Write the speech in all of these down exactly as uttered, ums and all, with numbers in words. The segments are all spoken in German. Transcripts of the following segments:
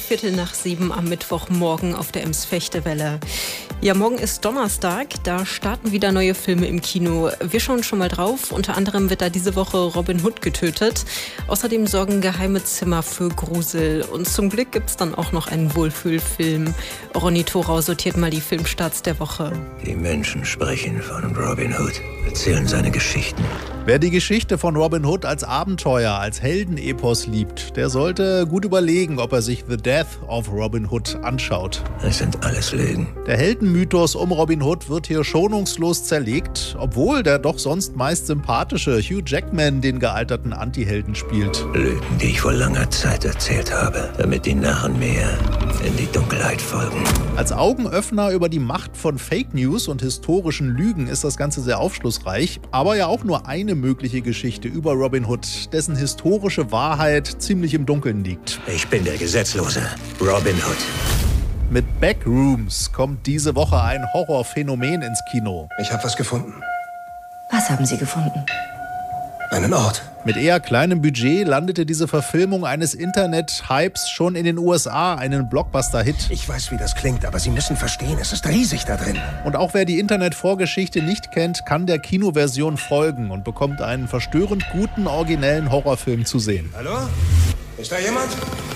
Viertel nach sieben am Mittwochmorgen auf der Ems-Fechte-Welle. Ja, morgen ist Donnerstag, da starten wieder neue Filme im Kino. Wir schauen schon mal drauf. Unter anderem wird da diese Woche Robin Hood getötet. Außerdem sorgen geheime Zimmer für Grusel. Und zum Glück gibt es dann auch noch einen Wohlfühlfilm. Ronny Thorau sortiert mal die Filmstarts der Woche. Die Menschen sprechen von Robin Hood, erzählen seine Geschichten. Wer die Geschichte von Robin Hood als Abenteuer, als Heldenepos liebt, der sollte gut überlegen, ob er sich The Death of Robin Hood anschaut. Es sind alles Lügen. Der Heldenmythos um Robin Hood wird hier schonungslos zerlegt, obwohl der doch sonst meist sympathische Hugh Jackman den gealterten Antihelden spielt. Lügen, die ich vor langer Zeit erzählt habe, damit die Narren mir in die Dunkelheit folgen. Als Augenöffner über die Macht von Fake News und historischen Lügen ist das Ganze sehr aufschlussreich, aber ja auch nur eine mögliche Geschichte über Robin Hood, dessen historische Wahrheit ziemlich im Dunkeln liegt. Ich bin der Gesetzlose, Robin Hood. Mit Backrooms kommt diese Woche ein Horrorphänomen ins Kino. Ich habe was gefunden. Was haben Sie gefunden? Einen Ort. Mit eher kleinem Budget landete diese Verfilmung eines Internet-Hypes schon in den U S A einen Blockbuster-Hit. Ich weiß, wie das klingt, aber Sie müssen verstehen, es ist riesig da drin. Und auch wer die Internet-Vorgeschichte nicht kennt, kann der Kinoversion folgen und bekommt einen verstörend guten, originellen Horrorfilm zu sehen. Hallo? Ist da jemand?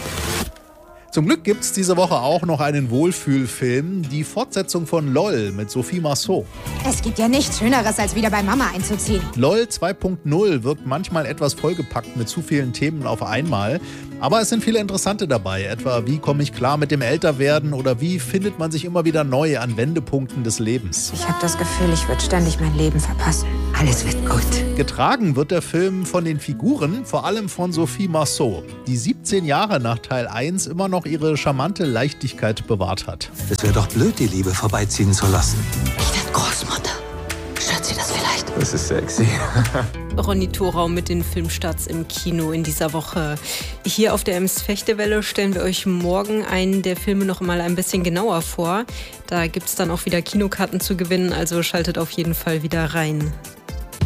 Zum Glück gibt's diese Woche auch noch einen Wohlfühlfilm, die Fortsetzung von LOL mit Sophie Marceau. Es gibt ja nichts Schöneres, als wieder bei Mama einzuziehen. LOL zwei Punkt null wirkt manchmal etwas vollgepackt mit zu vielen Themen auf einmal. Aber es sind viele interessante dabei, etwa wie komme ich klar mit dem Älterwerden oder wie findet man sich immer wieder neu an Wendepunkten des Lebens. Ich habe das Gefühl, ich würde ständig mein Leben verpassen. Alles wird gut. Getragen wird der Film von den Figuren, vor allem von Sophie Marceau, die siebzehn Jahre nach Teil eins immer noch ihre charmante Leichtigkeit bewahrt hat. Es wäre doch blöd, die Liebe vorbeiziehen zu lassen. Ich werde Großmutter. Stört Sie das vielleicht? Das ist sexy. Ronny Thorau mit den Filmstarts im Kino in dieser Woche. Hier auf der Ems-Fechte-Welle stellen wir euch morgen einen der Filme noch mal ein bisschen genauer vor. Da gibt es dann auch wieder Kinokarten zu gewinnen, also schaltet auf jeden Fall wieder rein.